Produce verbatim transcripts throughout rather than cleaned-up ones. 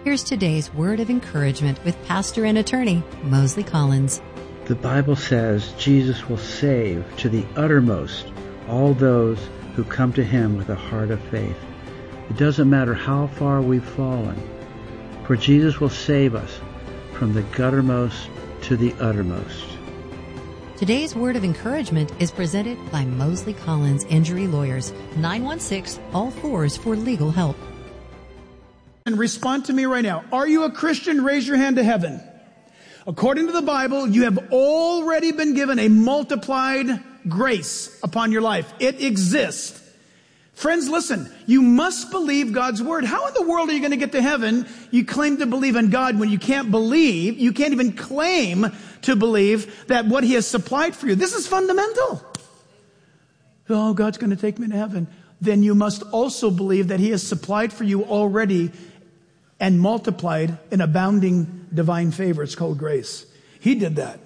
Here's today's word of encouragement with pastor and attorney Mosley Collins. The Bible says Jesus will save to the uttermost all those who come to him with a heart of faith. It doesn't matter how far we've fallen, for Jesus will save us from the guttermost to the uttermost. Today's word of encouragement is presented by Mosley Collins Injury Lawyers, nine one six, all fours for legal help. And respond to me right now. Are you a Christian? Raise your hand to heaven. According to the Bible, you have already been given a multiplied grace upon your life. It exists. Friends, listen, you must believe God's word. How in the world are you going to get to heaven? You claim to believe in God when you can't believe, you can't even claim to believe that what he has supplied for you. This is fundamental. Oh, God's going to take me to heaven. Then you must also believe that he has supplied for you already and multiplied an abounding divine favor. It's called grace. He did that.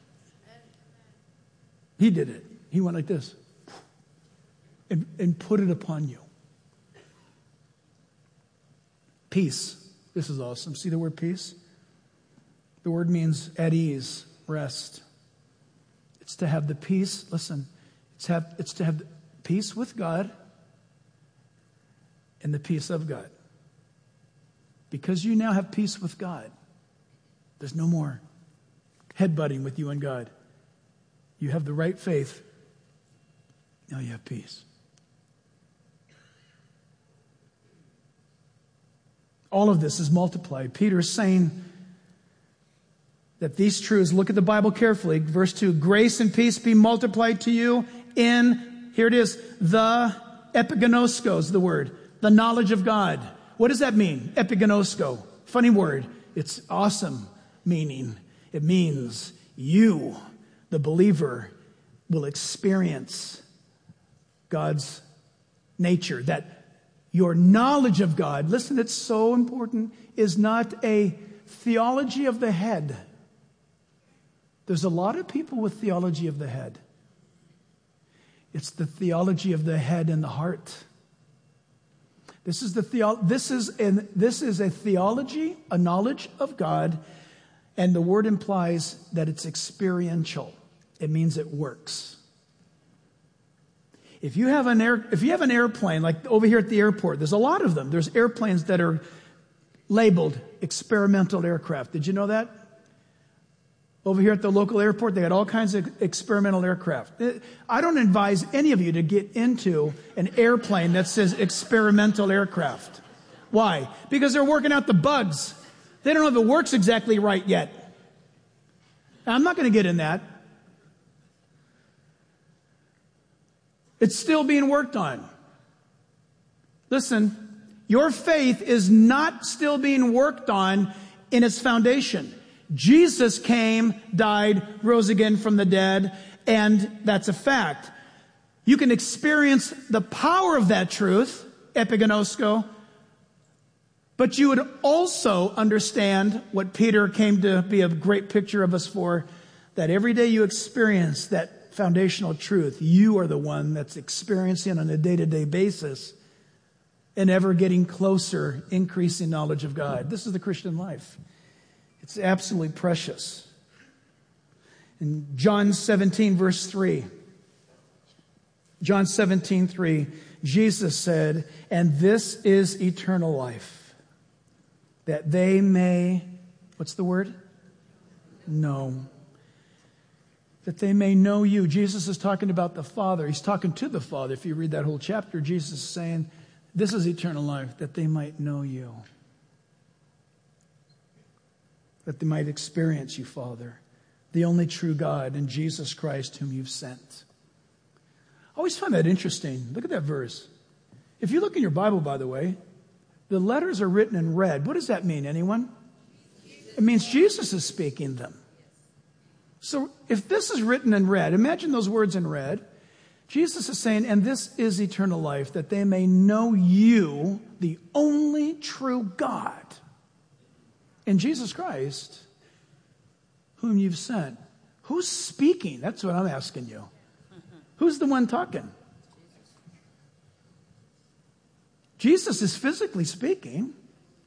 He did it. He went like this and, and put it upon you. Peace. This is awesome. See the word peace? The word means at ease, rest. It's to have the peace. Listen, it's, have, it's to have peace with God and the peace of God. Because you now have peace with God, there's no more headbutting with you and God. You have the right faith. Now you have peace. All of this is multiplied. Peter is saying that these truths, look at the Bible carefully. Verse two, grace and peace be multiplied to you in, here it is, the epigenosko is the word, the knowledge of God. What does that mean? Epigenosko. Funny word. It's awesome meaning. It means you, the believer, will experience God's nature. That your knowledge of God, listen, it's so important, is not a theology of the head. There's a lot of people with theology of the head. It's the theology of the head and the heart. This is the theo- this is an, this is a theology, a knowledge of God, and the word implies that it's experiential. It means it works. If you have an air, if you have an airplane, like over here at the airport, there's a lot of them. There's airplanes that are labeled experimental aircraft. Did you know that? Over here at the local airport, they got all kinds of experimental aircraft. I don't advise any of you to get into an airplane that says experimental aircraft. Why? Because they're working out the bugs. They don't know if it works exactly right yet. Now, I'm not going to get in that. It's still being worked on. Listen, your faith is not still being worked on in its foundation. Jesus came, died, rose again from the dead, and that's a fact. You can experience the power of that truth, epigenosko, but you would also understand what Peter came to be a great picture of us for, that every day you experience that foundational truth, you are the one that's experiencing on a day-to-day basis and ever getting closer, increasing knowledge of God. This is the Christian life. It's absolutely precious. In John seventeen, verse three, John seventeen, three, Jesus said, and this is eternal life, that they may, what's the word? Know. That they may know you. Jesus is talking about the Father. He's talking to the Father. If you read that whole chapter, Jesus is saying, this is eternal life, that they might know you. That they might experience you, Father, the only true God, and Jesus Christ whom you've sent. I always find that interesting. Look at that verse. If you look in your Bible, by the way, the letters are written in red. What does that mean, anyone? It means Jesus is speaking them. So if this is written in red, imagine those words in red. Jesus is saying, and this is eternal life, that they may know you, the only true God, and Jesus Christ, whom you've sent. Who's speaking? That's what I'm asking you. Who's the one talking? Jesus is physically speaking.